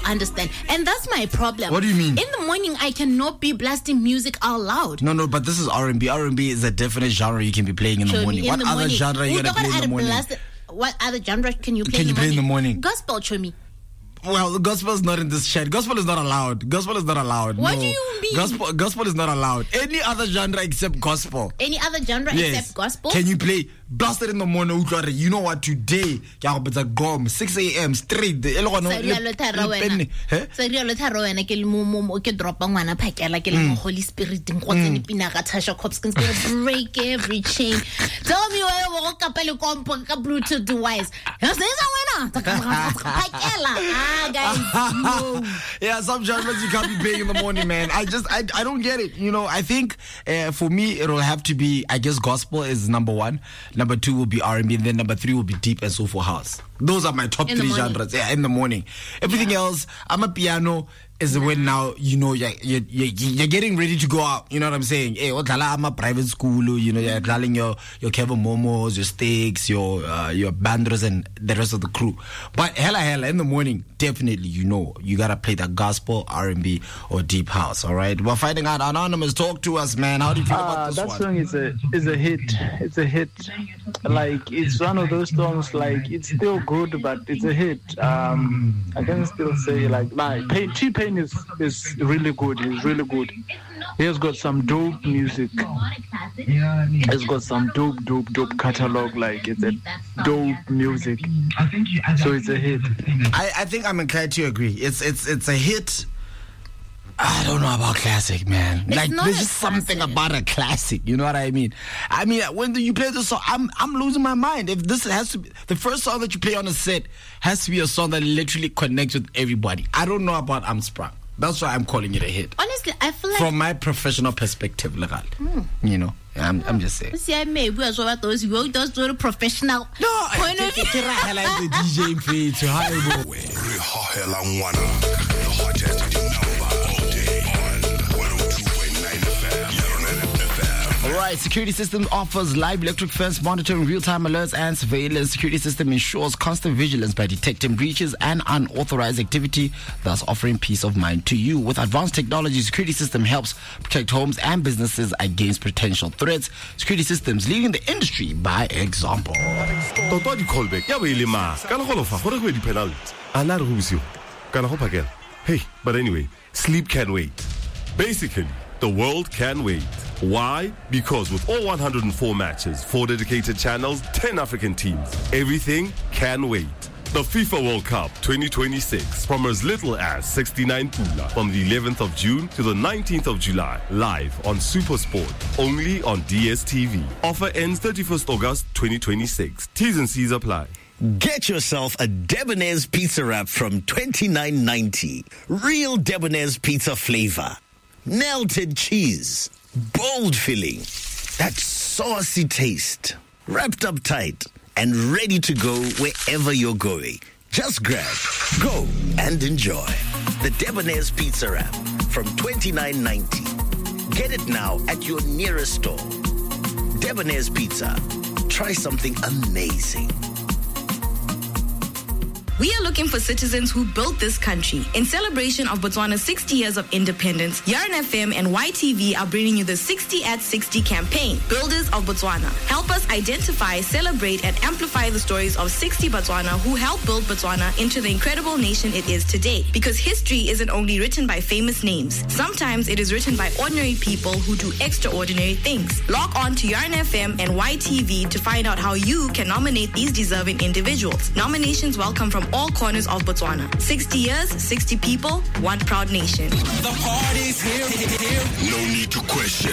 understand. And that's my problem. What do you mean? In the morning, I cannot be blasting music out loud. No, but this is R&B. R&B is a definite genre you can be playing in the morning. What other genre are you going to play in the morning? What other genre can you play in the morning? Gospel, show me. Well, the gospel is not in this chat. Gospel is not allowed. What do you mean? Gospel is not allowed. Any other genre except gospel. Any other genre except gospel? Can you play Blast It in the Morning? You know what? Today, 6 a.m. straight. Ke dropa ngwana phakela ke le Holy Spirit ngotse dipina ga Tasha Kopskins break every chain. Tell me why go kapele kompo ka Bluetooth device. Guys, no. Yeah, some genres you can't be playing in the morning, man. I don't get it. You know, I think for me it'll have to be, I guess gospel is number 1. Number 2 will be R&B, and then number 3 will be deep and soulful house. Those are my top 3 genres. Yeah, in the morning. Everything else, I'm a piano. Is when now you know you're getting ready to go out. You know what I'm saying? Hey, I'm a private school. You know you're darling your Kevin Momos, your Steaks, your Bandros, and the rest of the crew. But hella in the morning, definitely you know you gotta play that gospel, R&B, or deep house. All right, we're finding out. Anonymous, talk to us, man. How do you feel about this that one? That song is a hit. It's a hit. Like it's one of those songs. Like it's still good, but it's a hit. I can still say like T-Pain is really good. He's really good. He has got some dope music. He's got some dope catalog. Like it's a dope music. So it's a hit. I think I'm inclined to agree. It's a hit. I don't know about classic, man. Like there's just something about a classic. You know what I mean? I mean, when you play the song, I'm losing my mind. If this has to be the first song that you play on a set, has to be a song that literally connects with everybody. I don't know about I'm Sprung. That's why I'm calling it a hit. Honestly, I feel like from my professional perspective, you know, I'm just saying. See, I may be as well those sort of professional. No, point of view. I like the DJ feed to high. Alright, Security System offers live electric fence monitoring, real-time alerts and surveillance. Security System ensures constant vigilance by detecting breaches and unauthorized activity, thus offering peace of mind to you. With advanced technology, Security System helps protect homes and businesses against potential threats. Security Systems leading the industry by example. Hey, but anyway, sleep can wait. Basically, the world can wait. Why? Because with all 104 matches, 4 dedicated channels, 10 African teams, everything can wait. The FIFA World Cup 2026 from as little as 69 pula from the 11th of June to the 19th of July, live on SuperSport, only on DSTV. Offer ends 31st August 2026. T's and C's apply. Get yourself a Debonair's pizza wrap from $29.90. Real Debonair's pizza flavor. Melted cheese. Bold filling. That saucy taste. Wrapped up tight and ready to go wherever you're going. Just grab, go, and enjoy. The Debonair's pizza wrap from $29.90. Get it now at your nearest store. Debonair's Pizza. Try something amazing. We are looking for citizens who built this country. In celebration of Botswana's 60 years of independence, Yarn FM and YTV are bringing you the 60 at 60 campaign, Builders of Botswana. Help us identify, celebrate, and amplify the stories of 60 Botswana who helped build Botswana into the incredible nation it is today. Because history isn't only written by famous names. Sometimes it is written by ordinary people who do extraordinary things. Log on to Yarn FM and YTV to find out how you can nominate these deserving individuals. Nominations welcome from all corners of Botswana. 60 years, 60 people, one proud nation. The party's here. No need to question.